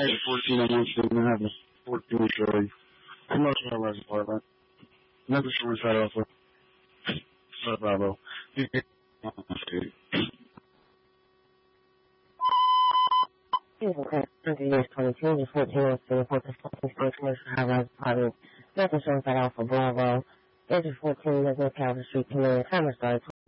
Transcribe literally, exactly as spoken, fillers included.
Hey, fourteen on one student, I have a fourteen story commercial high-rise apartment. Never sure inside Alpha. Uh, Bravo. Beautiful car, twenty years, twenty-two, just fourteen on student, fourteen story commercial high-rise apartment. Nothing sure inside Alpha Bravo. Age of fourteen, there's no Calvin Street, Community Commerce,